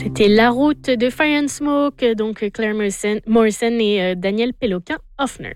C'était La Route de Fire and Smoke, donc Claire Morrison et Daniel Péloquin-Hoffner.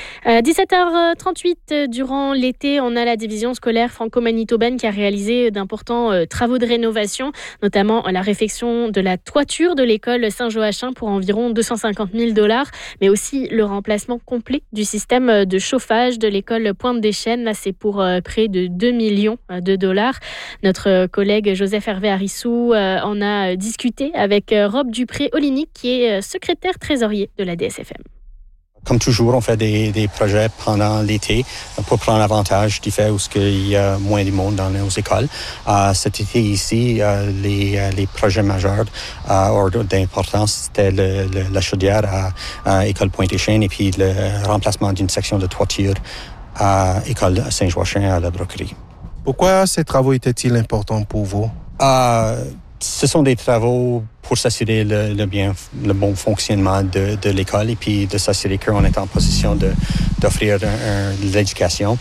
17h38, durant l'été, on a la division scolaire franco-manitobaine qui a réalisé d'importants travaux de rénovation, notamment la réfection de la toiture de l'école Saint-Joachim pour environ $250,000, mais aussi le remplacement complet du système de chauffage de l'école Pointe-des-Chênes. Là, c'est pour près de $2 millions. Notre collègue Joseph Hervé Arissou en a discuté avec Rob Dupré-Olinick, qui est secrétaire trésorier de la DSFM. Comme toujours, on fait des projets pendant l'été pour prendre avantage du fait où il y a moins de monde dans nos écoles. Cet été ici, les projets majeurs d'importance, c'était la chaudière à École Pointe-des-Chênes et puis le remplacement d'une section de toiture à École Saint-Joachim à la Broquerie. Pourquoi ces travaux étaient-ils importants pour vous? Ce sont des travaux pour s'assurer le bon fonctionnement de l'école et puis de s'assurer qu'on est en position d'offrir de l'éducation.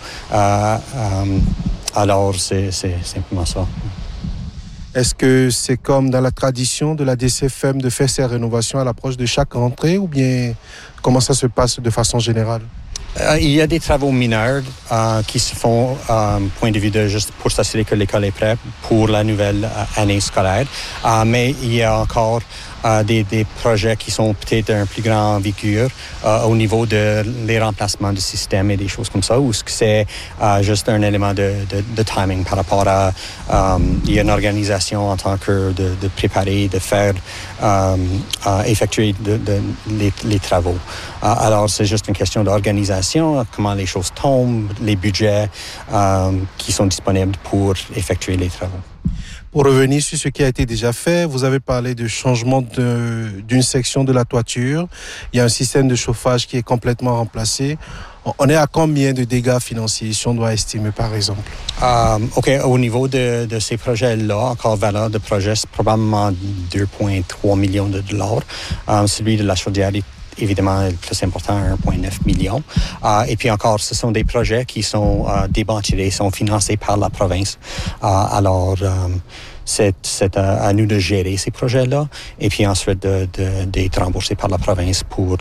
Alors, c'est simplement ça. Est-ce que c'est comme dans la tradition de la DCFM de faire ces rénovations à l'approche de chaque rentrée ou bien comment ça se passe de façon générale? Il y a des travaux mineurs qui se font point de vue de juste pour s'assurer que l'école est prête pour la nouvelle année scolaire. Mais il y a encore des projets qui sont peut-être d'un plus grand envergure au niveau de les remplacements du système et des choses comme ça, ou est-ce que c'est juste un élément de timing par rapport à il y a une organisation en tant que de préparer, de faire effectuer les travaux. Alors c'est juste une question d'organisation, comment les choses tombent, les budgets qui sont disponibles pour effectuer les travaux. Pour revenir sur ce qui a été déjà fait, vous avez parlé de changement d'une section de la toiture. Il y a un système de chauffage qui est complètement remplacé. On est à combien de dégâts financiers, si on doit estimer, par exemple? OK. Au niveau de ces projets-là, encore valeur de projet, c'est probablement 2,3 millions de dollars. Celui de la chaudière est évidemment le plus important, 1,9 million. Et puis encore, ce sont des projets qui sont débâtis, sont financés par la province. Alors, c'est à nous de gérer ces projets-là et puis ensuite d'être remboursés par la province pour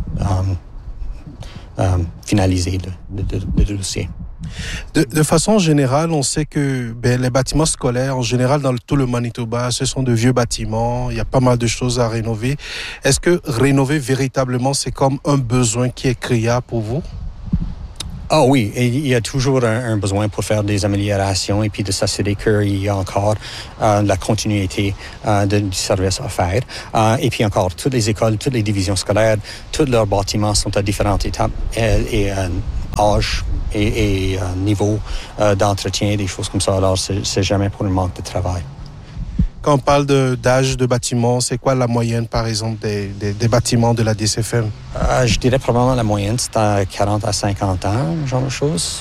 finaliser le dossier. De façon générale, on sait que les bâtiments scolaires, en général, dans tout le Manitoba, ce sont de vieux bâtiments. Il y a pas mal de choses à rénover. Est-ce que rénover véritablement, c'est comme un besoin qui est criard pour vous? Ah oui, et il y a toujours un besoin pour faire des améliorations et puis de s'assurer qu'il y a encore la continuité du service à faire. Et puis encore, toutes les écoles, toutes les divisions scolaires, tous leurs bâtiments sont à différentes étapes et âge et niveau d'entretien, des choses comme ça. Alors, c'est jamais pour le manque de travail. Quand on parle d'âge de bâtiments, c'est quoi la moyenne, par exemple, des bâtiments de la DCFM? Je dirais probablement la moyenne, c'est à 40 à 50 ans, genre de choses.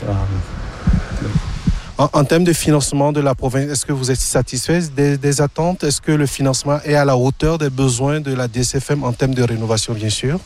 En termes de financement de la province, est-ce que vous êtes satisfait des attentes? Est-ce que le financement est à la hauteur des besoins de la DCFM en termes de rénovation, bien sûr?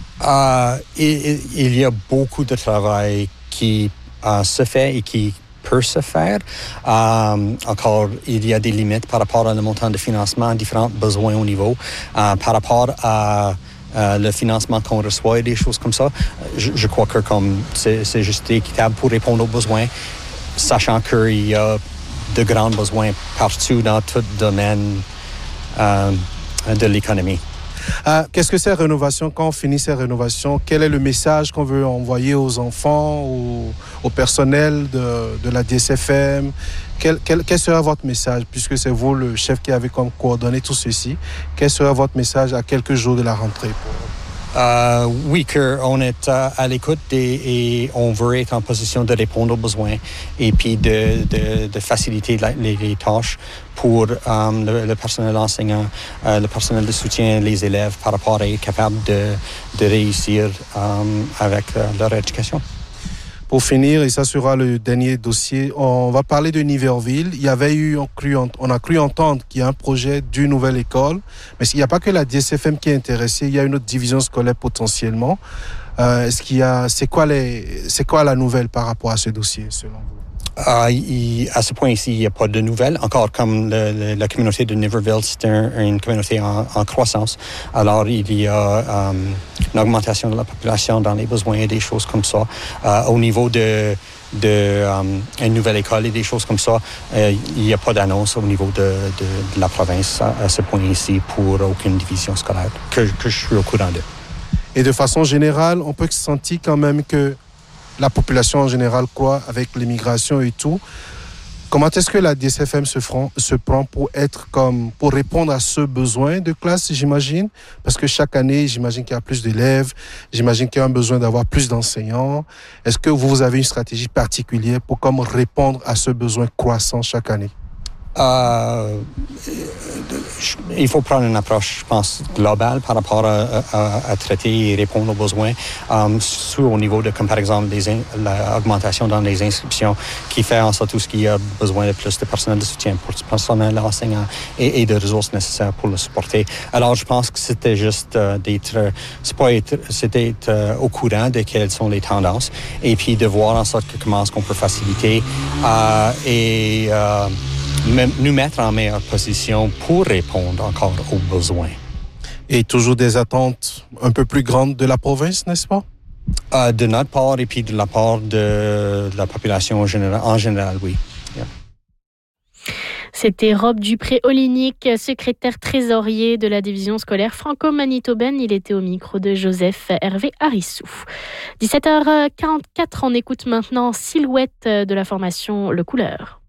Il y a beaucoup de travail qui se fait et qui peut se faire. Encore, il y a des limites par rapport à le montant de financement, différents besoins au niveau. Par rapport à le financement qu'on reçoit et des choses comme ça, je crois que comme c'est juste équitable pour répondre aux besoins, sachant qu'il y a de grands besoins partout dans tout domaine de l'économie. Qu'est-ce que ces rénovations, quand on finit ces rénovations, quel est le message qu'on veut envoyer aux enfants, au personnel de la DCFM? Quel sera votre message, puisque c'est vous le chef qui avez comme coordonné tout ceci? Quel sera votre message à quelques jours de la rentrée? Oui, qu'on est à l'écoute et on veut être en position de répondre aux besoins et puis de faciliter les tâches pour le personnel enseignant, le personnel de soutien, les élèves, par rapport à être capable de réussir avec leur éducation. Pour finir, et ça sera le dernier dossier, on va parler de Niverville. Il y avait eu, on a cru entendre qu'il y a un projet d'une nouvelle école, mais il n'y a pas que la DSFM qui est intéressée, il y a une autre division scolaire potentiellement. C'est quoi la nouvelle par rapport à ce dossier, selon vous? À ce point ici, il n'y a pas de nouvelles. Encore comme la communauté de Niverville, c'est une communauté en croissance. Alors, il y a une augmentation de la population dans les besoins et des choses comme ça. Au niveau de une nouvelle école et des choses comme ça, il n'y a pas d'annonce au niveau de la province à ce point ici pour aucune division scolaire que je suis au courant de. Et de façon générale, on peut sentir quand même que la population en général, quoi, avec l'immigration et tout. Comment est-ce que la DCFM se prend pour répondre à ce besoin de classe, j'imagine? Parce que chaque année, j'imagine qu'il y a plus d'élèves, j'imagine qu'il y a un besoin d'avoir plus d'enseignants. Est-ce que vous avez une stratégie particulière pour répondre à ce besoin croissant chaque année? Il faut prendre une approche, je pense, globale par rapport à traiter et répondre aux besoins, surtout au niveau de, comme par exemple, l'augmentation dans les inscriptions qui fait en sorte tout ce qui a besoin de plus de personnel de soutien pour le personnel enseignant et de ressources nécessaires pour le supporter. Alors, je pense que c'était juste d'être au courant de quelles sont les tendances et puis de voir en sorte comment est-ce qu'on peut faciliter nous mettre en meilleure position pour répondre encore aux besoins. Et toujours des attentes un peu plus grandes de la province, n'est-ce pas? De notre part et puis de la part de la population en général, oui. Yeah. C'était Rob Dupré-Olignic, secrétaire trésorier de la division scolaire franco-manitobaine. Il était au micro de Joseph Hervé Harissou. 17h44, on écoute maintenant Silhouette de la formation Le Couleur.